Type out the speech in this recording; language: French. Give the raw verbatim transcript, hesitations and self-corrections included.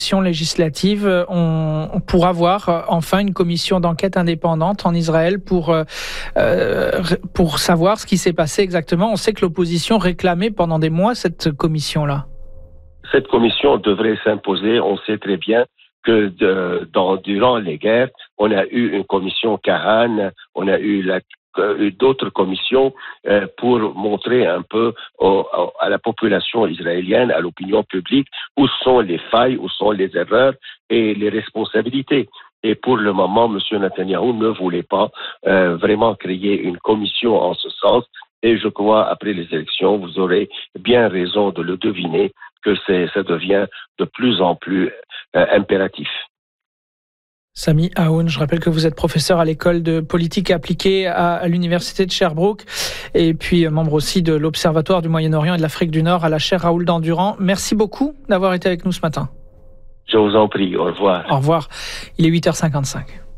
législative, on, on pourra voir enfin une commission d'enquête indépendante en Israël pour, euh, pour savoir ce qui s'est passé exactement. On sait que l'opposition réclamait pendant des mois cette commission-là. Cette commission devrait s'imposer. On sait très bien que de, dans, durant les guerres, on a eu une commission Kahan, on a eu la d'autres commissions euh, pour montrer un peu au, à la population israélienne, à l'opinion publique, où sont les failles, où sont les erreurs et les responsabilités. Et pour le moment, M. Netanyahou ne voulait pas euh, vraiment créer une commission en ce sens. Et je crois, après les élections, vous aurez bien raison de le deviner, que c'est, ça devient de plus en plus euh, impératif. Sami Aoun, je rappelle que vous êtes professeur à l'école de politique appliquée à, à l'université de Sherbrooke et puis membre aussi de l'Observatoire du Moyen-Orient et de l'Afrique du Nord à la chaire Raoul Dandurand. Merci beaucoup d'avoir été avec nous ce matin. Je vous en prie, au revoir. Au revoir. Il est huit heures cinquante-cinq.